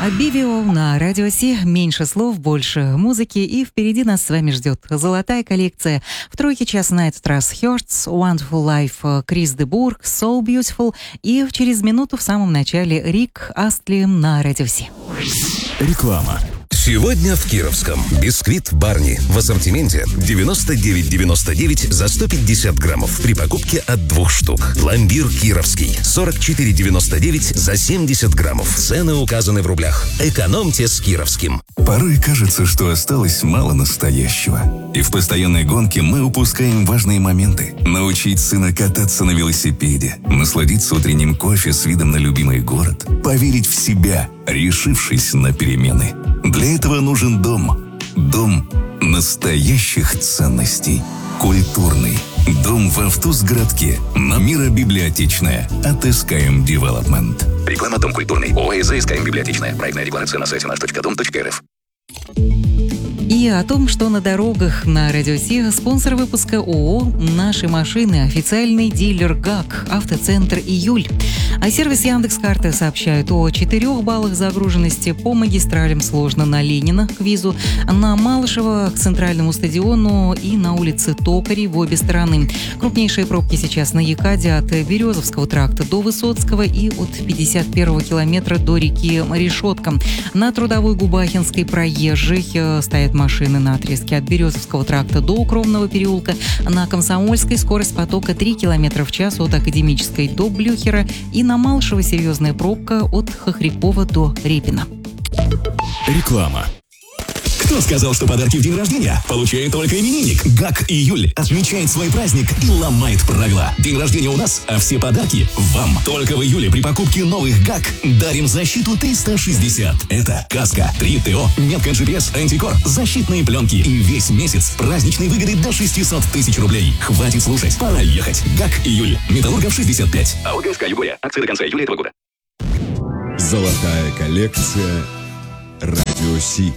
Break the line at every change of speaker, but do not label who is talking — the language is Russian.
Обивио на Радио Си. Меньше слов, больше музыки. И впереди нас с вами ждет золотая коллекция. В тройке час на этот раз Hearts, Wonderful Life, Крис де Бург, So Beautiful. И через минуту в самом начале Рик Астли на Радио Си.
Реклама.
Сегодня в Кировском. Бисквит Барни в ассортименте 99,99 за 150 граммов при покупке от 2 штук. Пломбир Кировский 44,99 за 70 граммов. Цены указаны в рублях. Экономьте с Кировским.
Порой кажется, что осталось мало настоящего. И в постоянной гонке мы упускаем важные моменты. Научить сына кататься на велосипеде, насладиться утренним кофе с видом на любимый город, поверить в себя, решившись на перемены. Для этого нужен дом. Дом настоящих ценностей. Культурный. Дом в Автузгородке. На Мира-библиотечная. От SKM Development.
Реклама «Дом культурный». ОАЭЗ SKM Библиотечная. Проектная декларация на сайте наш.дом.рф.
И о том, что на дорогах на Радио Си спонсор выпуска ООО «Наши машины», официальный дилер ГАК, автоцентр «Июль». А сервис Яндекс.Карты сообщает о 4 баллах загруженности по магистралям сложно на Ленина к визу, на Малышево к центральному стадиону и на улице Токарей в обе стороны. Крупнейшие пробки сейчас на Екаде от Березовского тракта до Высоцкого и от 51-го километра до реки Решетка. На Трудовой Губахинской проезжей стоят машины на отрезке от Березовского тракта до Укромного переулка. На Комсомольской скорость потока 3 км в час от Академической до Блюхера. И на Малышево серьезная пробка от Хохрякова до Репина.
Реклама.
Кто сказал, что подарки в день рождения получает только именинник? ГАК «Июль» отмечает свой праздник и ломает правила. День рождения у нас, а все подарки вам. Только в июле при покупке новых ГАК дарим защиту 360. Это каска, 3 ТО, метка GPS, антикор, защитные пленки и весь месяц праздничные выгоды до 600 тысяч рублей. Хватит слушать, пора ехать. ГАК «Июль». Металлургов 65. АО ГСК «Югория». Акции до конца июля этого года.
Золотая коллекция Радио Си.